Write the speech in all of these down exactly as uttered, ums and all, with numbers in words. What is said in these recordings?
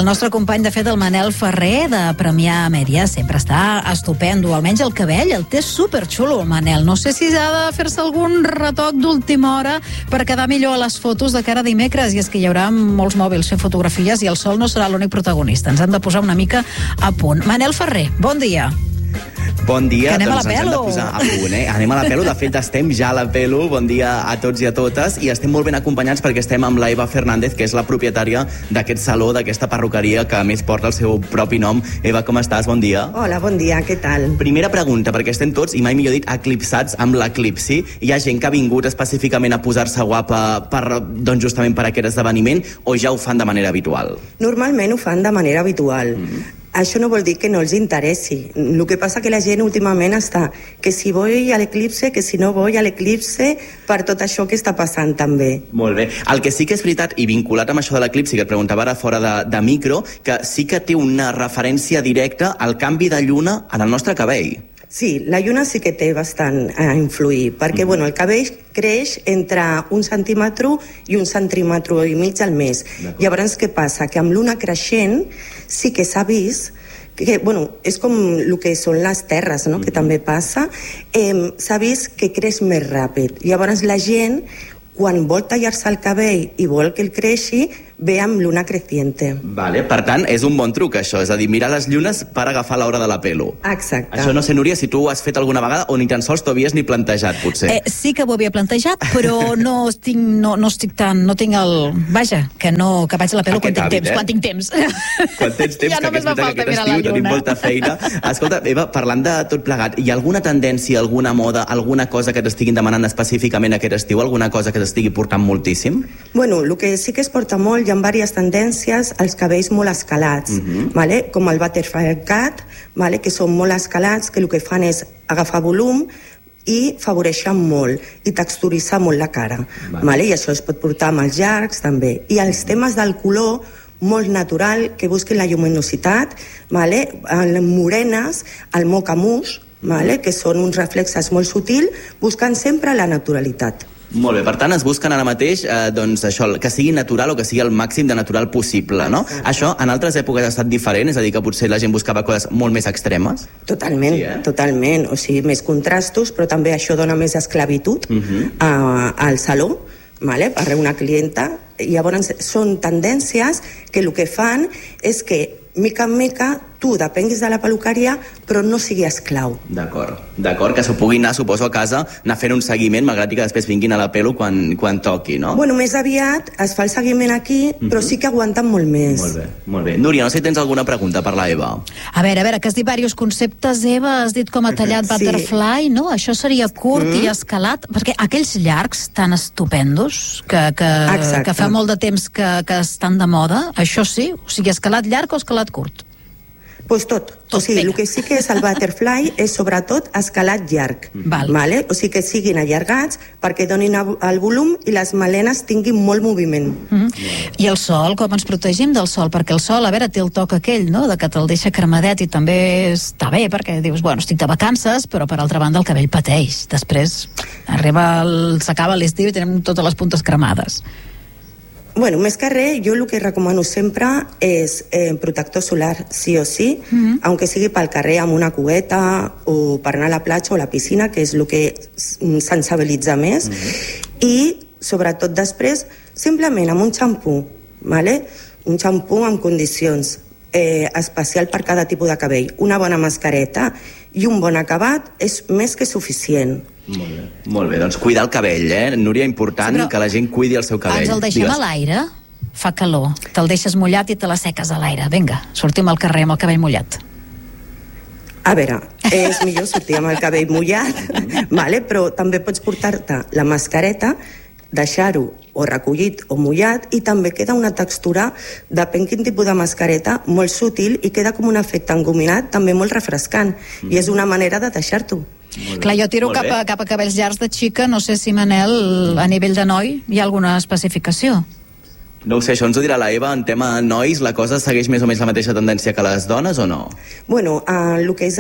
El nostre company, de fet, el Manel Ferrer, de Premià Mèdia, sempre està estupendo. Almenys el cabell el té superxulo, el Manel. No sé si ha de fer-se algun retoc d'última hora per quedar millor a les fotos de cara a dimecres. I és que hi haurà molts mòbils fent fotografies i el sol no serà l'únic protagonista. Ens han de posar una mica a punt. Manel Ferrer, bon dia. Bon dia, que anem doncs a la ens hem de posar a punt, eh? Anem a la pelo, de fet estem ja a la pelo. Bon dia a tots i a totes, i estem molt ben acompanyats perquè estem amb la Eva Fernández, que és la propietària d'aquest saló, d'aquesta perruqueria que a més porta el seu propi nom. Eva, com estàs? Bon dia. Hola, bon dia, què tal? Primera pregunta, perquè estem tots, i mai millor dit, eclipsats amb l'eclipsi. Hi ha gent que ha vingut específicament a posar-se guapa per, doncs justament per aquest esdeveniment, o ja ho fan de manera habitual? Normalment ho fan de manera habitual. Mm. Això no vol dir que no els interessi. El que passa que la gent últimament està que si voy a l'eclipse, que si no voy a l'eclipse, per tot això que està passant també. Molt bé. El que sí que és veritat, i vinculat amb això de l'eclipsi, que et preguntava ara fora de, de micro, que sí que té una referència directa al canvi de lluna en el nostre cabell. Sí, la lluna sí que té bastant a influir, perquè mm. bueno, el cabell creix entre un centímetre i un centímetre i mig al mes. Llavors, què passa? Que amb l'una creixent sí que s'ha vist que, bueno, és com el que són les terres, no? Mm. que també passa, eh, s'ha vist que creix més ràpid. Llavors la gent, quan vol tallar-se el cabell i vol que el creixi, ve amb luna creciente. Vale, per tant, és un bon truc, això. És a dir, mirar les llunes per agafar l'hora de la pelo. Exacte. Això no sé, Núria, si tu ho has fet alguna vegada o ni tan sols t'ho havies ni plantejat, potser. Eh, sí que ho havia plantejat, però no estic, no, no estic tan... No tinc el... Vaja, que no... Que vaig a la pelo quan tinc hàbit, temps. Eh? Quan tinc temps. Quan tens temps, ja que només aquest, me falta aquest mirar estiu la tenim lluna. molta feina. Escolta, Eva, parlant de tot plegat, hi ha alguna tendència, alguna moda, alguna cosa que t'estiguin demanant específicament aquest estiu? Alguna cosa que t'estigui portant moltíssim? Bueno, el que sí que es porta molt, hi ha diverses tendències, els cabells molt escalats, uh-huh. vale? Com el butterfly cut, vale? Que són molt escalats, que el que fan és agafar volum i favoreixen molt i texturitzar molt la cara, vale. Vale? I això es pot portar amb els llargs també. I els temes del color molt natural, que busquen la lluminositat, vale? Morenes, el mocamus, vale? Que són uns reflexes molt sutils, buscant sempre la naturalitat. Molt bé, per tant es busquen ara mateix eh, doncs això, que sigui natural o que sigui el màxim de natural possible, no? Exacte. Això en altres èpoques ha estat diferent, és a dir, que potser la gent buscava coses molt més extremes? Totalment, sí, eh? totalment, o sigui, més contrastos, però també això dona més esclavitud uh-huh. a, al saló, vale? Per una clienta, i llavors són tendències que el que fan és que mica en mica tu depenguis de la peluqueria però no sigui esclau. D'acord, d'acord, que s'ho pugui anar, suposo, a casa, anar fent un seguiment, malgrat que després vinguin a la pelo quan, quan toqui, no? Bueno, més aviat es fa el seguiment aquí, uh-huh. però sí que aguanten molt més. Molt bé, molt bé. Núria, no sé si tens alguna pregunta per la Eva. A veure, a veure, que has dit diversos conceptes, Eva, has dit com a tallat sí. butterfly, no? Això seria curt mm. i escalat, perquè aquells llargs tan estupendos, que, que, que fa molt de temps que, que estan de moda, això sí? O sigui, escalat llarg o escalat curt? Pues tot. tot. O sigui, el que sí que és el butterfly és sobretot escalat llarg. Val. Vale? O sigui, que siguin allargats perquè donin el volum i les melenes tinguin molt moviment. Mm-hmm. I el sol, com ens protegim del sol? Perquè el sol, a veure, té el toc aquell, no?, de que te'l deixa cremadet i també està bé, perquè dius, bueno, estic de vacances, però per altra banda el cabell pateix. Després arriba el... s'acaba l'estiu i tenim totes les puntes cremades. Bueno, més que res, jo el que recomano sempre és eh, protector solar, sí o sí, mm-hmm. aunque sigui pel carrer amb una cubeta o per anar a la platja o a la piscina, que és el que sensibilitza més, mm-hmm. i sobretot després, simplement amb un xampú, ¿vale? Un xampú amb condicions, eh, especial per cada tipus de cabell, una bona mascareta i un bon acabat és més que suficient. Molt bé, molt bé. Doncs cuidar el cabell, eh? Núria, important sí, que la gent cuidi el seu cabell. Ens el deixem Digues. a l'aire? Fa calor. Te'l deixes mullat i te l'asseques a l'aire. Vinga, sortim al carrer amb el cabell mullat. A veure, és millor sortir amb el cabell mullat, vale? Però també pots portar-te la mascareta, deixar-ho o recollit o mullat, i també queda una textura, depèn quin tipus de mascareta, molt sutil i queda com un efecte engominat, també molt refrescant, mm. i és una manera de deixar-t'ho. Clar, jo tiro cap a, cap a cabells llargs de xica, no sé si, Manel, a nivell de noi hi ha alguna especificació? No ho sé, això ens ho dirà la Eva. En tema nois, la cosa segueix més o menys la mateixa tendència que les dones o no? Bueno, uh, el que és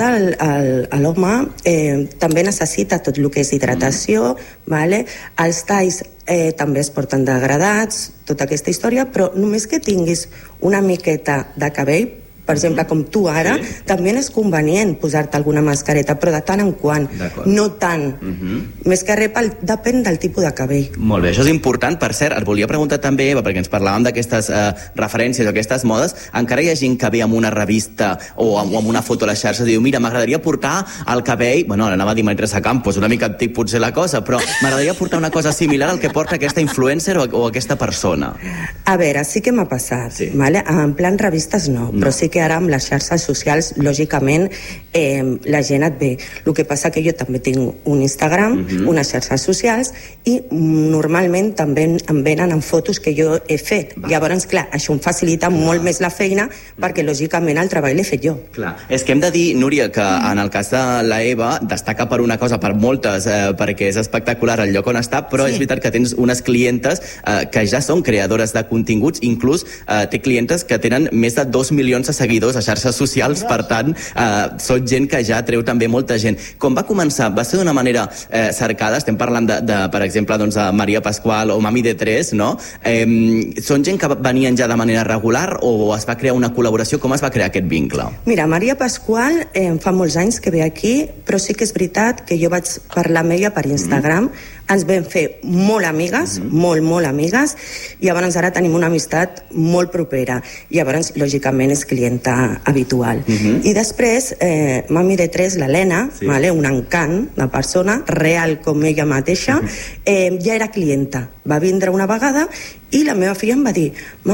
l'home eh, també necessita tot el que és hidratació, mm. vale? Els talls eh, també es porten degradats, tota aquesta història, però només que tinguis una miqueta de cabell, per exemple, com tu ara, sí. també és convenient posar-te alguna mascareta, però de tant en quant, no tant. Uh-huh. Més que res, pel, depèn del tipus de cabell. Molt bé, això és important. Per cert, et volia preguntar també, Eva, perquè ens parlàvem d'aquestes eh, referències o aquestes modes, encara hi ha gent que ve amb una revista o amb, o amb una foto a les xarxes i diu, mira, m'agradaria portar el cabell, bueno, anava a dir Teresa Campos, una mica antic potser la cosa, però m'agradaria portar una cosa similar al que porta aquesta influencer o, o aquesta persona. A veure, sí que m'ha passat, sí. vale? En plan revistes no, no, però sí que ara amb les xarxes socials, lògicament, eh, la gent et ve. El que passa que jo també tinc un Instagram, uh-huh. unes xarxes socials, i normalment també em venen en fotos que jo he fet. Va. Llavors, clar, això em facilita clar. molt més la feina, perquè lògicament el treball l'he fet jo. Clar. És que hem de dir, Núria, que mm. en el cas de la Eva destaca per una cosa, per moltes, eh, perquè és espectacular el lloc on està, però sí. és veritat que tens unes clientes eh, que ja són creadores de continguts, inclús eh, té clientes que tenen més de dos milions de seguidors a xarxes socials, per tant, eh, són gent que ja treu també molta gent. Com va començar? Va ser d'una manera eh, cercada? Estem parlant, de, de, per exemple, doncs, de Maria Pasqual o Mami de Tres, no? Eh, són gent que venien ja de manera regular o es va crear una col·laboració? Com es va crear aquest vincle? Mira, Maria Pasqual eh, fa molts anys que ve aquí, però sí que és veritat que jo vaig parlar amb ella per Instagram, mm-hmm. ens vam fer molt amigues, mm-hmm. molt, molt amigues, i llavors ara tenim una amistat molt propera. I llavors, lògicament, és clienta habitual. Mm-hmm. I després, eh, Mami de Tres, l'Helena, sí. vale, un encant de persona, real com ella mateixa, mm-hmm. eh, ja era clienta. Va vindre una vegada i la meva filla em va dir